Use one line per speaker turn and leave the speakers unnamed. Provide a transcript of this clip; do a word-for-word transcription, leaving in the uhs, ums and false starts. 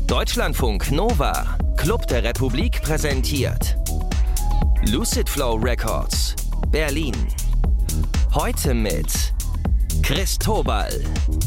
Deutschlandfunk Nova, Club der Republik präsentiert Lucid Flow Records, Berlin. Heute mit Chris Tobal.